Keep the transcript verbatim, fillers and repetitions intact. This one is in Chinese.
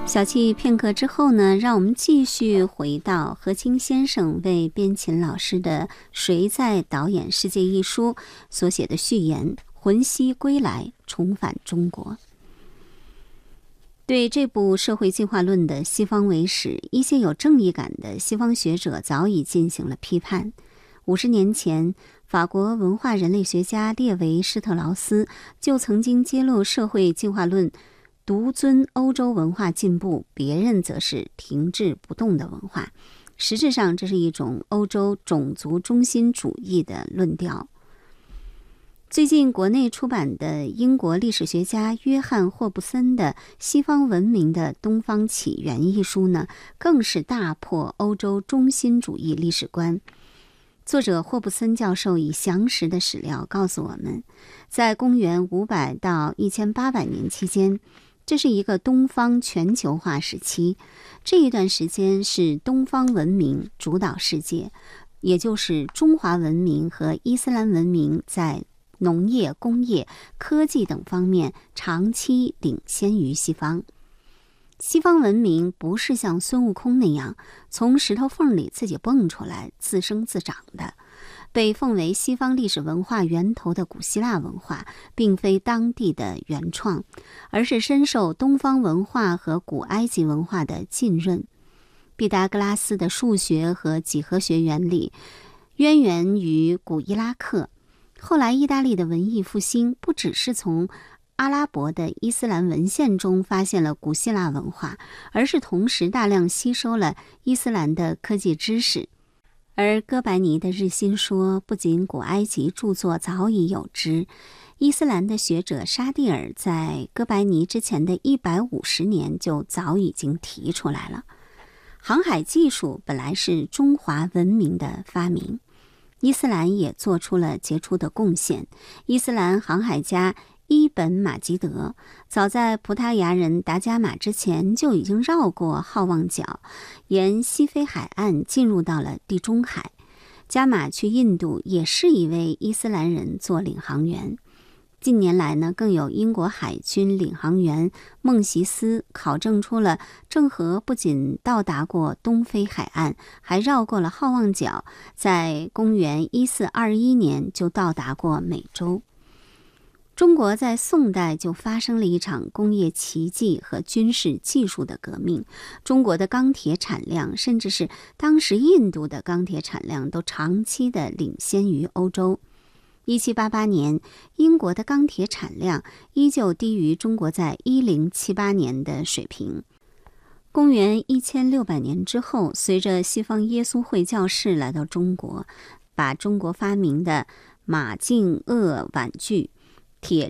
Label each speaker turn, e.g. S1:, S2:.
S1: 小憩片刻之后呢，让我们继续回到何清先生为边琴老师的《谁在导演世界》一书所写的序言，魂兮归来，重返中国。对这部社会进化论的西方伪史，一些有正义感的西方学者早已进行了批判。五十年前，法国文化人类学家列维·施特劳斯就曾经揭露社会进化论独尊欧洲文化进步，别人则是停滞不动的文化。实质上，这是一种欧洲种族中心主义的论调。最近国内出版的英国历史学家约翰·霍布森的《西方文明的东方起源》一书呢，更是大破欧洲中心主义历史观。作者霍布森教授以详实的史料告诉我们，在公元五百到一千八百年期间，这是一个东方全球化时期。这一段时间是东方文明主导世界，也就是中华文明和伊斯兰文明在农业、工业、科技等方面长期领先于西方。西方文明不是像孙悟空那样从石头缝里自己蹦出来自生自长的。被奉为西方历史文化源头的古希腊文化并非当地的原创，而是深受东方文化和古埃及文化的浸润。毕达哥拉斯的数学和几何学原理渊源于古伊拉克。后来意大利的文艺复兴不只是从阿拉伯的伊斯兰文献中发现了古希腊文化，而是同时大量吸收了伊斯兰的科技知识。而哥白尼的日心说，不仅古埃及著作早已有之，伊斯兰的学者沙蒂尔在哥白尼之前的一百五十年就早已经提出来了。航海技术本来是中华文明的发明，伊斯兰也做出了杰出的贡献。伊斯兰航海家伊本马吉德早在葡萄牙人达伽马之前就已经绕过好望角，沿西非海岸进入到了地中海。伽马去印度也是一位伊斯兰人做领航员。近年来呢，更有英国海军领航员孟席斯考证出了郑和不仅到达过东非海岸，还绕过了好望角，在公元一四二一年就到达过美洲。中国在宋代就发生了一场工业奇迹和军事技术的革命，中国的钢铁产量甚至是当时印度的钢铁产量都长期的领先于欧洲。一七八八年，英国的钢铁产量依旧低于中国在一零七八年的水平。公元一千六百年之后，随着西方耶稣会教士来到中国，把中国发明的马竞锷碗具、铁